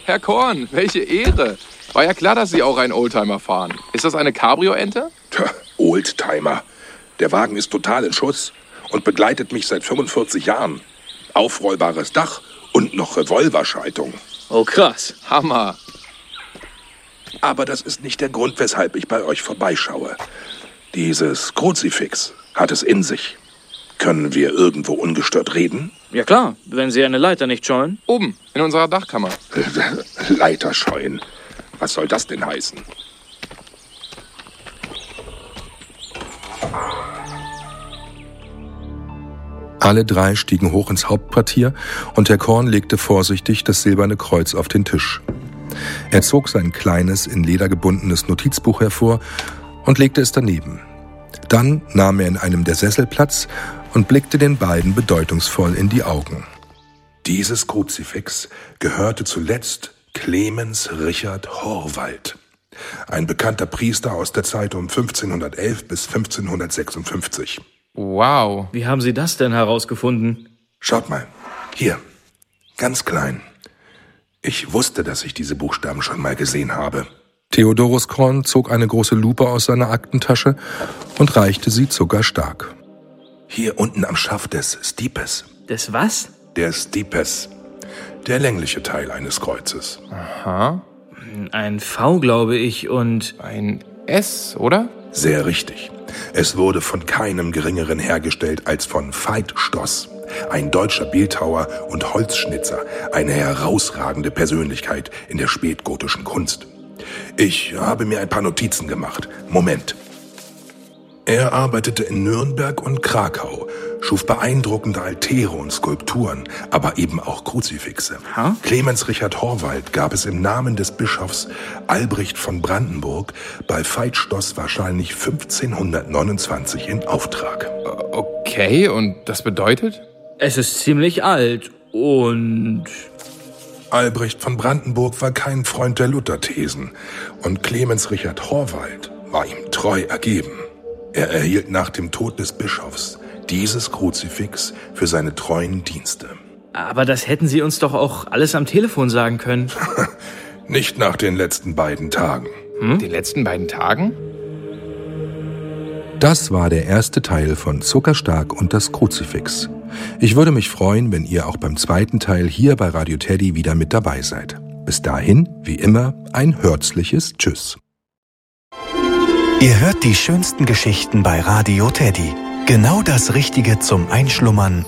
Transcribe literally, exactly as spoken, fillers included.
Herr Korn, welche Ehre. War ja klar, dass Sie auch einen Oldtimer fahren. Ist das eine Cabrio-Ente? Tja, Oldtimer. Der Wagen ist total in Schuss und begleitet mich seit fünfundvierzig Jahren. Aufrollbares Dach und noch Revolverschaltung. Oh, krass. Hammer. Aber das ist nicht der Grund, weshalb ich bei euch vorbeischaue. Dieses Kruzifix hat es in sich. Können wir irgendwo ungestört reden? Ja klar, wenn Sie eine Leiter nicht scheuen. Oben, in unserer Dachkammer. Leiter scheuen. Was soll das denn heißen? Alle drei stiegen hoch ins Hauptquartier und Herr Korn legte vorsichtig das silberne Kreuz auf den Tisch. Er zog sein kleines, in Leder gebundenes Notizbuch hervor und legte es daneben. Dann nahm er in einem der Sessel Platz und blickte den beiden bedeutungsvoll in die Augen. Dieses Kruzifix gehörte zuletzt Clemens Richard Horvath, ein bekannter Priester aus der Zeit um fünfzehnhundertelf bis fünfzehnhundertsechsundfünfzig. Wow. Wie haben Sie das denn herausgefunden? Schaut mal, hier, ganz klein. Ich wusste, dass ich diese Buchstaben schon mal gesehen habe. Theodorus Korn zog eine große Lupe aus seiner Aktentasche und reichte sie zuckerstark. Hier unten am Schaft des Stipes. Des was? Der Stipes. Der längliche Teil eines Kreuzes. Aha. Ein V, glaube ich, und... Ein S, oder? Sehr richtig. Es wurde von keinem Geringeren hergestellt als von Veit Stoss, ein deutscher Bildhauer und Holzschnitzer, eine herausragende Persönlichkeit in der spätgotischen Kunst. Ich habe mir ein paar Notizen gemacht. Moment. Er arbeitete in Nürnberg und Krakau, schuf beeindruckende Altäre und Skulpturen, aber eben auch Kruzifixe. Ha? Clemens Richard Horvath gab es im Namen des Bischofs Albrecht von Brandenburg bei Veit Stoss wahrscheinlich fünfzehnhundertneunundzwanzig in Auftrag. Okay, und das bedeutet? Es ist ziemlich alt und... Albrecht von Brandenburg war kein Freund der Lutherthesen und Clemens Richard Horvath war ihm treu ergeben. Er erhielt nach dem Tod des Bischofs dieses Kruzifix für seine treuen Dienste. Aber das hätten Sie uns doch auch alles am Telefon sagen können. Nicht nach den letzten beiden Tagen. Hm? Die letzten beiden Tagen? Das war der erste Teil von Zuckerstark und das Kruzifix. Ich würde mich freuen, wenn ihr auch beim zweiten Teil hier bei Radio Teddy wieder mit dabei seid. Bis dahin, wie immer, ein herzliches Tschüss. Ihr hört die schönsten Geschichten bei Radio Teddy. Genau das Richtige zum Einschlummern